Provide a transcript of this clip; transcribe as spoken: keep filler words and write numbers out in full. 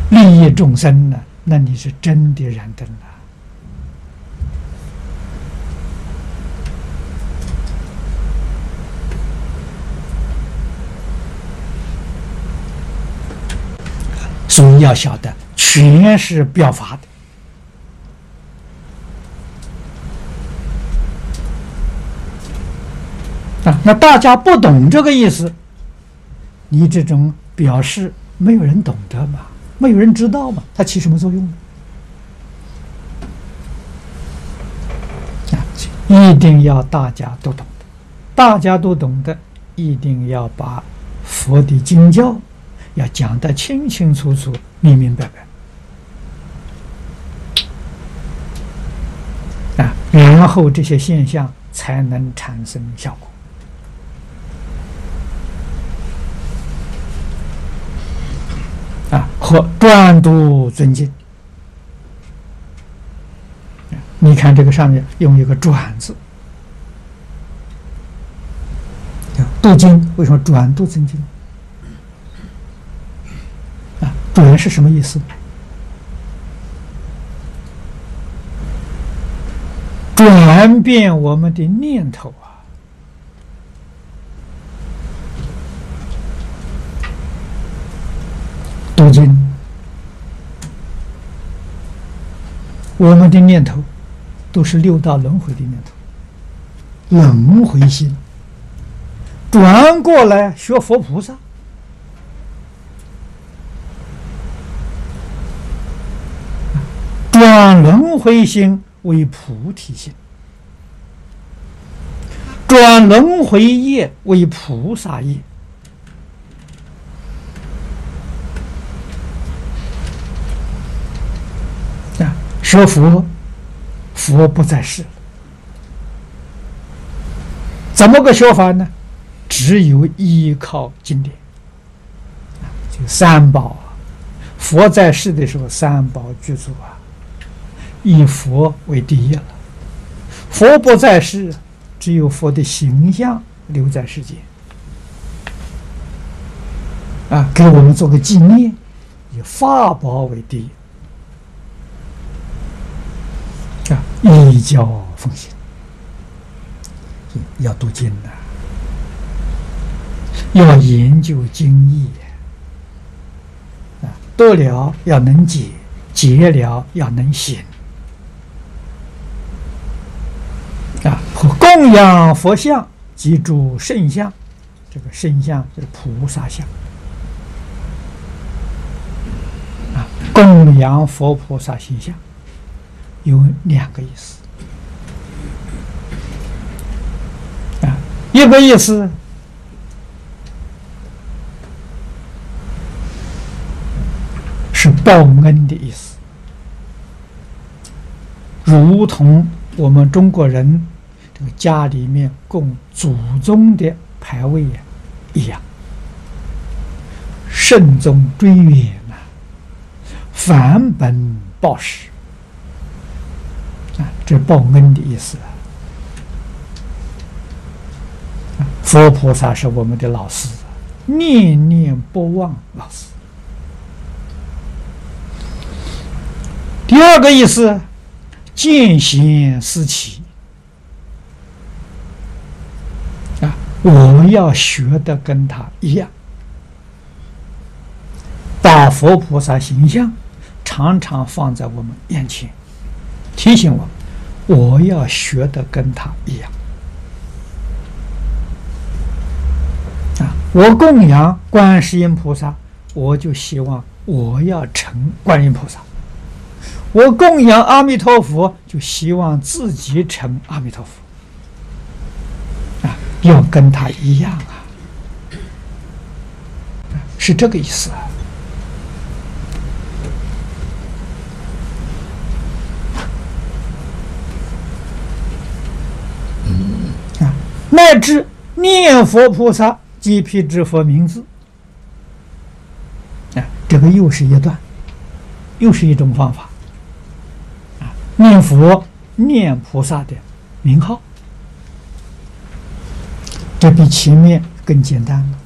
利益众生呢，那你是真的燃灯了。所以要晓得，全是表法的啊。那大家不懂这个意思，你这种表示没有人懂得嘛，没有人知道嘛，它起什么作用呢？啊，一定要大家都懂得，大家都懂得，一定要把佛的经教要讲得清清楚楚、明明白白啊，然后这些现象才能产生效果。啊，和专读尊敬。你看这个上面用一个“转”字，读经为什么转读尊敬？啊，转是什么意思？转变我们的念头啊。读经，我们的念头都是六道轮回的念头，轮回心，转过来学佛菩萨，转轮回心为菩提心，转轮回业为菩萨业。学佛，佛不在世了，怎么个学法呢？只有依靠经典，就三宝啊。佛在世的时候，三宝具足啊，以佛为第一了。佛不在世，只有佛的形象留在世间啊，给我们做个纪念，以法宝为第一。啊，依教奉行，要读经呐、啊，要研究经义啊，读了要能解，解了要能行啊。供养佛像，记住圣像，这个圣像就是菩萨像啊。供养佛菩萨形象。有两个意思啊，一个意思是报恩的意思，如同我们中国人这个家里面供祖宗的牌位一样，慎终追远啊，返本报始。啊，这报恩的意思啊！佛菩萨是我们的老师，念念不忘老师。第二个意思，见贤思齐啊，我要学的跟他一样，把佛菩萨形象常常放在我们眼前。提醒我，我要学的跟他一样啊！我供养观世音菩萨，我就希望我要成观音菩萨；我供养阿弥陀佛，就希望自己成阿弥陀佛啊！要跟他一样啊，是这个意思啊。乃至念佛菩萨即辟支佛名字啊，这个又是一段，又是一种方法啊。念佛念菩萨的名号，这比前面更简单了